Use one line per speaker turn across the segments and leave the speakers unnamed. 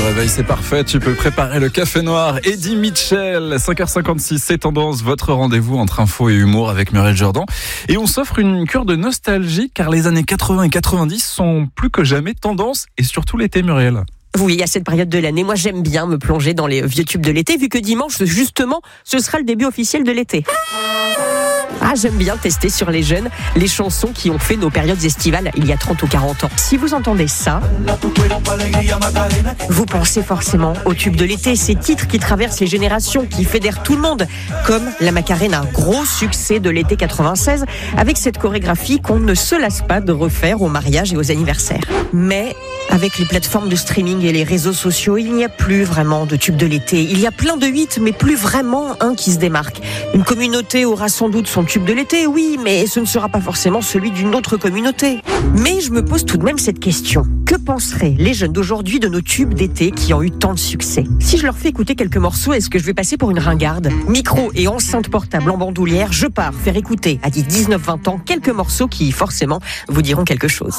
réveil, c'est parfait. Tu peux préparer le café noir. Eddie Mitchell, 5h56, c'est Tendance, votre rendez-vous entre info et humour avec Muriel Jourdan. Et on s'offre une cure de nostalgie car les années 80 et 90 sont plus que jamais tendance et surtout l'été, Muriel.
Oui, à cette période de l'année, moi j'aime bien me plonger dans les vieux tubes de l'été vu que dimanche, justement, ce sera le début officiel de l'été. Ah, j'aime bien tester sur les jeunes les chansons qui ont fait nos périodes estivales il y a 30 ou 40 ans. Si vous entendez ça, vous pensez forcément aux tubes de l'été, ces titres qui traversent les générations, qui fédèrent tout le monde, comme la Macarena, gros succès de l'été 96, avec cette chorégraphie qu'on ne se lasse pas de refaire aux mariages et aux anniversaires. Mais avec les plateformes de streaming et les réseaux sociaux, il n'y a plus vraiment de tubes de l'été. Il y a plein de hits, mais plus vraiment un qui se démarque. Une communauté aura sans doute son tube de l'été, oui, mais ce ne sera pas forcément celui d'une autre communauté. Mais je me pose tout de même cette question. Que penseraient les jeunes d'aujourd'hui de nos tubes d'été qui ont eu tant de succès ? Si je leur fais écouter quelques morceaux, est-ce que je vais passer pour une ringarde ? Micro et enceinte portable en bandoulière, je pars faire écouter à 19-20 ans quelques morceaux qui, forcément, vous diront quelque chose.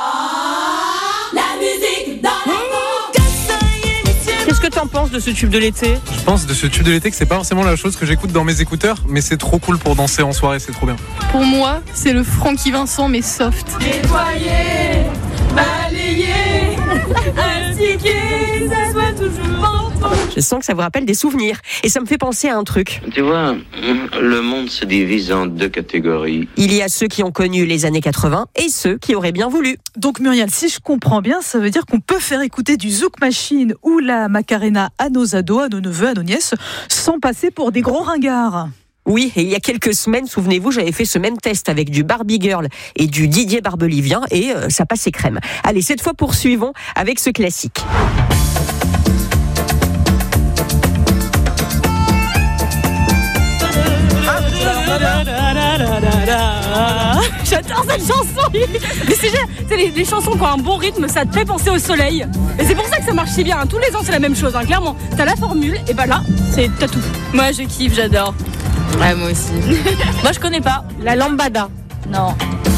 Qu'est-ce que t'en penses de ce tube de l'été ?
Je pense de ce tube de l'été que c'est pas forcément la chose que j'écoute dans mes écouteurs, mais c'est trop cool pour danser en soirée, c'est trop bien.
Pour moi, c'est le Francky Vincent mais soft.
Nettoyer, balayer, insiquer, ça soit toujours en fond.
Je sens que ça vous rappelle des souvenirs. Et ça me fait penser à un truc.
Tu vois, le monde se divise en deux catégories.
Il y a ceux qui ont connu les années 80 et ceux qui auraient bien voulu.
Donc Muriel, si je comprends bien, ça veut dire qu'on peut faire écouter du Zouk Machine ou la Macarena à nos ados, à nos neveux, à nos nièces, sans passer pour des gros ringards.
Oui, et il y a quelques semaines, souvenez-vous, j'avais fait ce même test avec du Barbie Girl et du Didier Barbelivien et ça passait crème. Allez, cette fois poursuivons avec ce classique.
J'adore cette chanson. Mais c'est les chansons qui ont un bon rythme, ça te fait penser au soleil. Et c'est pour ça que ça marche si bien. Tous les ans, c'est la même chose. Clairement, t'as la formule, et bah là, t'as tout. Moi, je kiffe, j'adore.
Ouais, moi aussi.
Moi, je connais pas. La lambada. Non.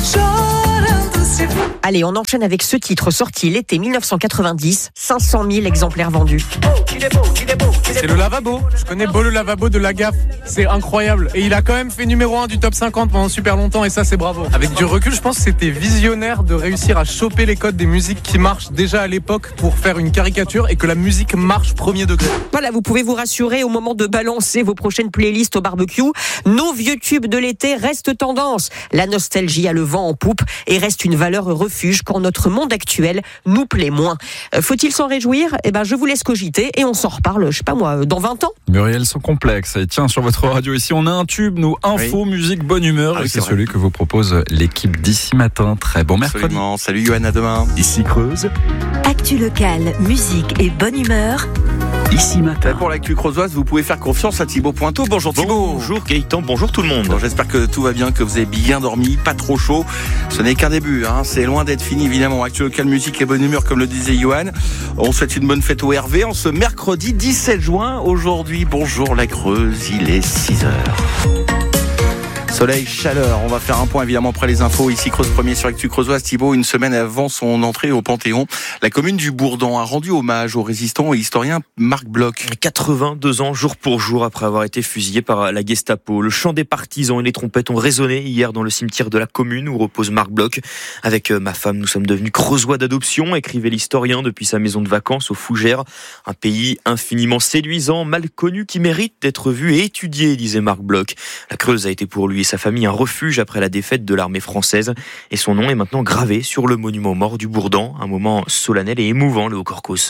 Allez, on enchaîne avec ce titre sorti l'été 1990, 500 000 exemplaires vendus.
C'est le lavabo, je connais Beau le lavabo de la gaffe, c'est incroyable. Et il a quand même fait numéro 1 du top 50 pendant super longtemps et ça c'est bravo. Avec du recul, je pense que c'était visionnaire de réussir à choper les codes des musiques qui marchent déjà à l'époque pour faire une caricature et que la musique marche premier degré.
Voilà, vous pouvez vous rassurer au moment de balancer vos prochaines playlists au barbecue. Nos vieux tubes de l'été restent tendance. La nostalgie a le vent en poupe et reste une valeur refuge quand notre monde actuel nous plaît moins. Faut-il s'en réjouir ? Eh ben, je vous laisse cogiter et on s'en reparle, je sais pas moi, dans 20 ans.
Muriel, sans complexe. Et tiens, sur votre radio ici, on a un tube, nous, info, musique, bonne humeur. Et c'est celui que vous propose l'équipe d'ici matin. Très bon mercredi.
Absolument. Salut Johan, à demain.
Ici Creuse.
Actu locale, musique et bonne humeur.
Ici matin.
Pour l'actu creusoise, vous pouvez faire confiance à Thibaut Pointeau. Bonjour Thibaut.
Bonjour Gaëtan, bonjour tout le monde.
Bon, j'espère que tout va bien, que vous avez bien dormi, pas trop chaud. Ce n'est qu'un début, c'est loin d'être fini évidemment. Actu locale, musique et bonne humeur comme le disait Johan. On souhaite une bonne fête au Hervé en ce mercredi 17 juin. Aujourd'hui, bonjour la Creuse, il est 6h. Soleil, chaleur, on va faire un point évidemment après les infos. Ici Creuse premier sur Actu Creusoise. Thibaut, une semaine avant son entrée au Panthéon, la commune du Bourdan a rendu hommage au résistant et historien Marc Bloch.
82 ans jour pour jour après avoir été fusillé par la Gestapo. Le chant des partisans et les trompettes ont résonné hier dans le cimetière de la commune où repose Marc Bloch. Avec ma femme, nous sommes devenus creusois d'adoption, écrivait l'historien depuis sa maison de vacances aux Fougères. Un pays infiniment séduisant, mal connu, qui mérite d'être vu et étudié, disait Marc Bloch. La Creuse a été pour lui et sa famille un refuge après la défaite de l'armée française et son nom est maintenant gravé sur le monument aux morts du Bourdan, un moment solennel et émouvant, le Haut-Corcos.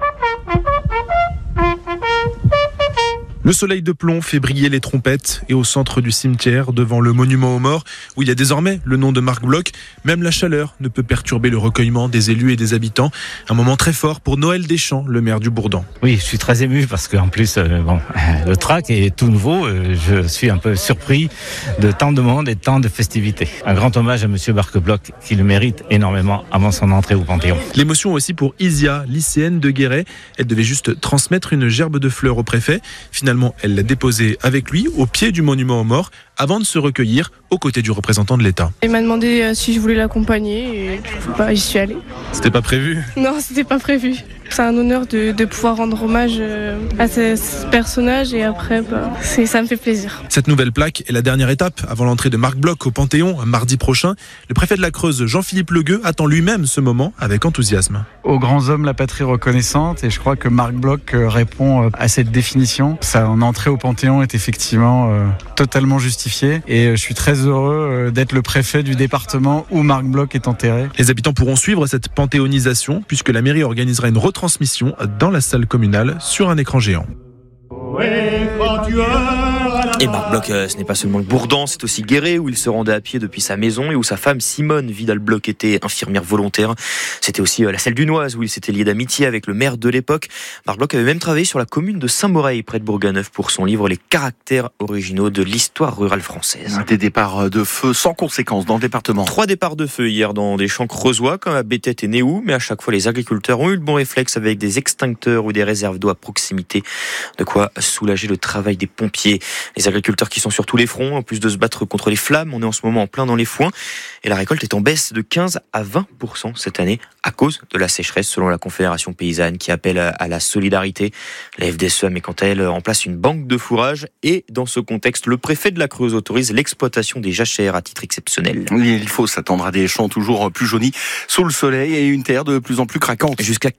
Le soleil de plomb fait briller les trompettes et au centre du cimetière, devant le monument aux morts, où il y a désormais le nom de Marc Bloch, même la chaleur ne peut perturber le recueillement des élus et des habitants. Un moment très fort pour Noël Deschamps, le maire du Bourdan.
Oui, je suis très ému parce qu'en plus, le track est tout nouveau. Je suis un peu surpris de tant de monde et de tant de festivités. Un grand hommage à monsieur Marc Bloch qui le mérite énormément avant son entrée au Panthéon.
L'émotion aussi pour Isia, lycéenne de Guéret. Elle devait juste transmettre une gerbe de fleurs au préfet. Finalement, elle l'a déposée avec lui au pied du monument aux morts avant de se recueillir aux côtés du représentant de l'État.
Il m'a demandé si je voulais l'accompagner et j'y suis allée.
C'était pas prévu ?
Non, c'était pas prévu.
c'est un honneur de pouvoir rendre hommage à ce personnage et après, ça me fait plaisir.
Cette nouvelle plaque est la dernière étape avant l'entrée de Marc Bloch au Panthéon mardi prochain. Le préfet de la Creuse, Jean-Philippe Legueux, attend lui-même ce moment avec enthousiasme.
Aux grands hommes, la patrie reconnaissante, et je crois que Marc Bloch répond à cette définition. Sa entrée au Panthéon est effectivement totalement justifiée et je suis très heureux d'être le préfet du département où Marc Bloch est enterré.
Les habitants pourront suivre cette panthéonisation puisque la mairie organisera une retransmission dans la salle communale sur un écran géant.
Et Marc Bloch, ce n'est pas seulement le Bourdan, c'est aussi Guéret, où il se rendait à pied depuis sa maison et où sa femme Simone Vidal-Bloch était infirmière volontaire. C'était aussi la Selle du Noise, où il s'était lié d'amitié avec le maire de l'époque. Marc Bloch avait même travaillé sur la commune de Saint-Moreil, près de Bourganeuf, pour son livre Les caractères originaux de l'histoire rurale française.
Des départs de feu sans conséquence dans le département.
3 départs de feu hier dans des champs creusois, comme à Béthette et Néou, mais à chaque fois les agriculteurs ont eu le bon réflexe avec des extincteurs ou des réserves d'eau à proximité. De quoi soulager le travail des pompiers. Les agriculteurs qui sont sur tous les fronts, en plus de se battre contre les flammes, on est en ce moment en plein dans les foins et la récolte est en baisse de 15 à 20% cette année à cause de la sécheresse selon la Confédération paysanne qui appelle à la solidarité. La FDSE met quant à elle en place une banque de fourrage et dans ce contexte, le préfet de la Creuse autorise l'exploitation des jachères à titre exceptionnel.
Il faut s'attendre à des champs toujours plus jaunis sous le soleil et une terre de plus en plus craquante.
Jusqu'à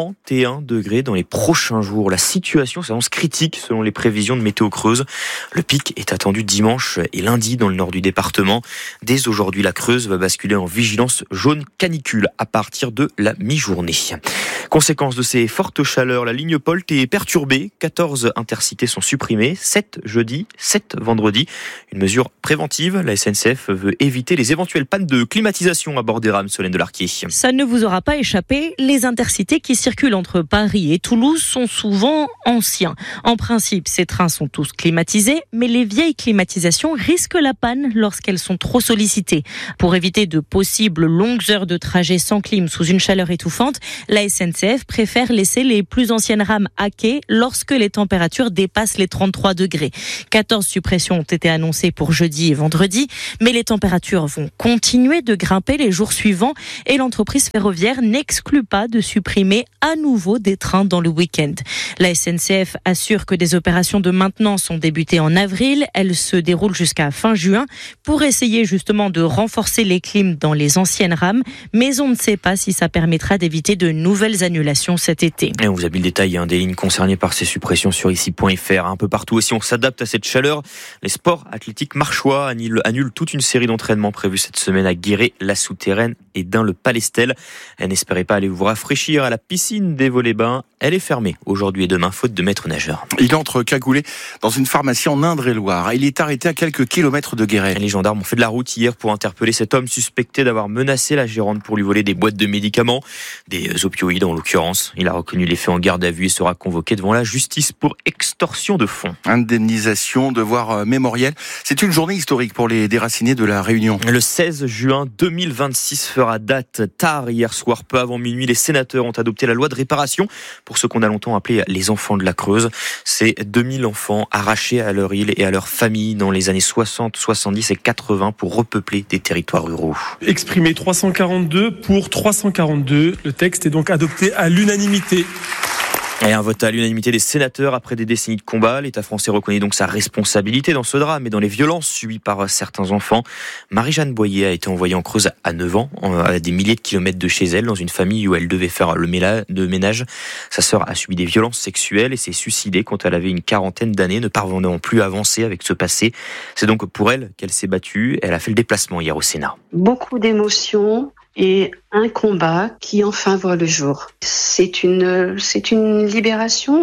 41 degrés dans les prochains jours. La situation s'annonce critique selon les prévisions de Météo Creuse. Le pic est attendu dimanche et lundi dans le nord du département. Dès aujourd'hui, la Creuse va basculer en vigilance jaune canicule à partir de la mi-journée. Conséquence de ces fortes chaleurs, la ligne Polt est perturbée. 14 intercités sont supprimées, 7 jeudi, 7 vendredi. Une mesure préventive. La SNCF veut éviter les éventuelles pannes de climatisation à bord des rames. Solène Delarquier.
Ça ne vous aura pas échappé, les intercités qui circulent entre Paris et Toulouse sont souvent anciens. En principe, ces trains sont tous climatisés, mais les vieilles climatisations risquent la panne lorsqu'elles sont trop sollicitées. Pour éviter de possibles longues heures de trajet sans clim sous une chaleur étouffante, la SNCF préfère laisser les plus anciennes rames à quai lorsque les températures dépassent les 33 degrés. 14 suppressions ont été annoncées pour jeudi et vendredi, mais les températures vont continuer de grimper les jours suivants et l'entreprise ferroviaire n'exclut pas de supprimer à nouveau des trains dans le week-end. La SNCF assure que des opérations de maintenance ont débuté en avril. Elles se déroulent jusqu'à fin juin pour essayer justement de renforcer les clims dans les anciennes rames, mais on ne sait pas si ça permettra d'éviter de nouvelles annulations cet été.
Et on vous a mis le détail des lignes concernées par ces suppressions sur ici.fr. Un peu partout aussi, on s'adapte à cette chaleur. Les sports athlétiques marchois annulent toute une série d'entraînements prévus cette semaine à Guéret, la Souterraine et Dun-le-Palestel. N'espérez pas aller vous rafraîchir à la piscine des Vaux-les-Bains. Elle est fermée aujourd'hui et demain, faute de maître nageur.
Il entre cagoulé dans une pharmacie en Indre-et-Loire. Il est arrêté à quelques kilomètres de Guéret.
Les gendarmes ont fait de la route hier pour interpeller cet homme suspecté d'avoir menacé la gérante pour lui voler des boîtes de médicaments, des opioïdes en l'occurrence. Il a reconnu les faits en garde à vue et sera convoqué devant la justice pour extorsion de fonds.
Indemnisation, devoir mémoriel. C'est une journée historique pour les déracinés de la Réunion.
Le 16 juin 2026 fera date. Tard hier soir, peu avant minuit, les sénateurs ont adopté la loi de réparation pour ce qu'on a longtemps appelé les enfants de la Creuse. C'est 2000 enfants arrachés à leur île et à leur famille dans les années 60, 70 et 80 pour repeupler des territoires ruraux.
Exprimé 342 pour 342. Le texte est donc adopté à l'unanimité.
Et un vote à l'unanimité des sénateurs après des décennies de combat. L'État français reconnaît donc sa responsabilité dans ce drame et dans les violences subies par certains enfants. Marie-Jeanne Boyer a été envoyée en Creuse à 9 ans, à des milliers de kilomètres de chez elle, dans une famille où elle devait faire le ménage. Sa sœur a subi des violences sexuelles et s'est suicidée quand elle avait une quarantaine d'années, ne parvenant plus à avancer avec ce passé. C'est donc pour elle qu'elle s'est battue. Elle a fait le déplacement hier au Sénat.
Beaucoup d'émotions. Et un combat qui enfin voit le jour. C'est une libération.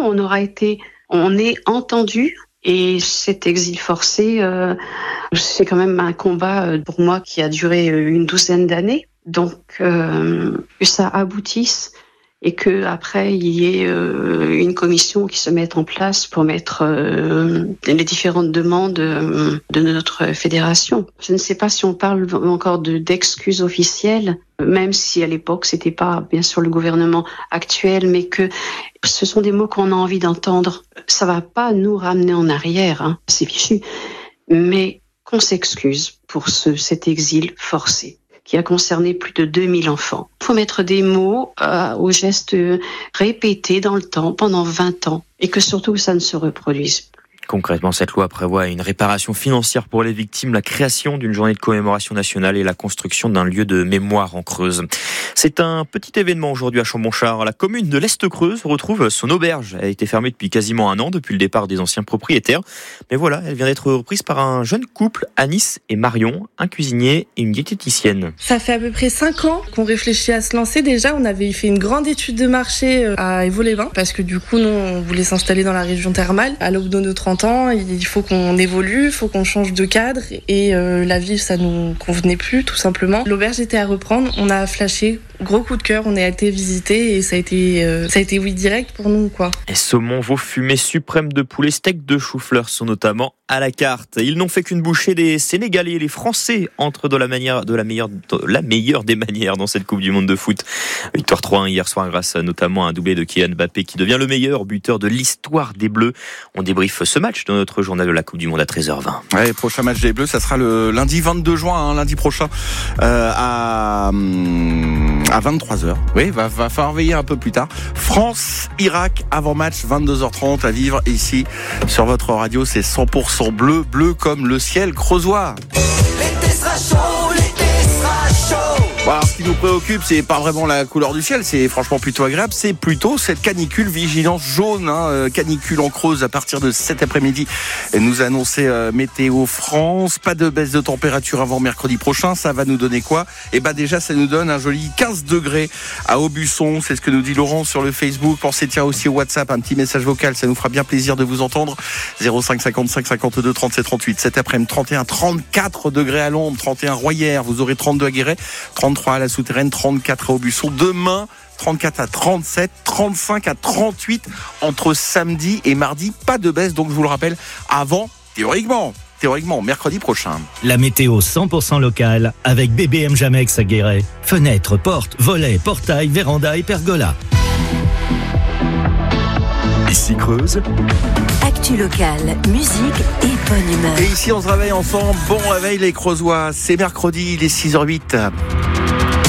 On est entendu. Et cet exil forcé, c'est quand même un combat pour moi qui a duré une douzaine d'années. Donc que ça aboutisse et que après il y ait une commission qui se mette en place pour mettre les différentes demandes de notre fédération. Je ne sais pas si on parle encore d'excuses officielles, même si à l'époque c'était pas bien sûr le gouvernement actuel, mais que ce sont des mots qu'on a envie d'entendre. Ça va pas nous ramener en arrière, hein, c'est fichu, mais qu'on s'excuse pour cet exil forcé qui a concerné plus de 2000 enfants. Il faut mettre des mots aux gestes répétés dans le temps, pendant 20 ans, et que surtout ça ne se reproduise.
Concrètement, cette loi prévoit une réparation financière pour les victimes, la création d'une journée de commémoration nationale et la construction d'un lieu de mémoire en Creuse. C'est un petit événement aujourd'hui à Chambonchard. La commune de l'Est-Creuse retrouve son auberge. Elle a été fermée depuis quasiment 1 an, depuis le départ des anciens propriétaires. Mais voilà, elle vient d'être reprise par un jeune couple, Anis et Marion, un cuisinier et une diététicienne.
Ça fait à peu près 5 ans qu'on réfléchit à se lancer. Déjà, on avait fait une grande étude de marché à Évaux-les-Bains, parce que du coup, nous, on voulait s'installer dans la région thermale. À l'aube de nos 30 ans, il faut qu'on évolue, il faut qu'on change de cadre, et la ville, ça nous convenait plus, tout simplement. L'auberge était à reprendre, on a flashé, gros coup de cœur, on a été visiter et ça a été oui direct pour nous, quoi.
Et saumon, veau fumé suprême de poulet, steak de chou-fleur sont notamment à la carte. Ils n'ont fait qu'une bouchée. Les Sénégalais et les Français entrent dans la meilleure des manières dans cette Coupe du Monde de foot. Victoire 3-1 hier soir grâce notamment à un doublé de Kylian Mbappé qui devient le meilleur buteur de l'histoire des Bleus. On débriefe ce match dans notre journal de la Coupe du Monde à 13h20.
Ouais, prochain match des Bleus, ça sera le lundi 22 juin, lundi prochain, à 23h. Oui, va falloir veiller un peu plus tard. France-Irak, avant-match, 22h30 à vivre ici sur votre radio. C'est 100% bleu, bleu comme le ciel creusois.
L'été sera chaud, l'été sera chaud.
Bon, alors, ce qui nous préoccupe, c'est pas vraiment la couleur du ciel, c'est franchement plutôt agréable, c'est plutôt cette canicule, vigilance jaune, canicule en Creuse à partir de cet après-midi. Et nous annonçait Météo France, pas de baisse de température avant mercredi prochain, ça va nous donner quoi ? Et déjà ça nous donne un joli 15 degrés à Aubusson, c'est ce que nous dit Laurent sur le Facebook. Pensez tiens aussi au WhatsApp, un petit message vocal, ça nous fera bien plaisir de vous entendre. 05 55 52 37 38. Cet après-midi 31, 34 degrés à Londres, 31 Royères, vous aurez 32 à Guéret, 33 à la Souterraine, 34 à Aubusson. Demain, 34 à 37, 35 à 38 entre samedi et mardi. Pas de baisse, donc je vous le rappelle, avant, théoriquement, mercredi prochain.
La météo 100% locale avec BBM Jamex à Guéret. Fenêtres, portes, volets, portails, vérandas et pergolas.
Ici Creuse.
Actu locale, musique et bonne humeur.
Et ici on se réveille ensemble. Bon réveil les Creusois. C'est mercredi, il est 6h08.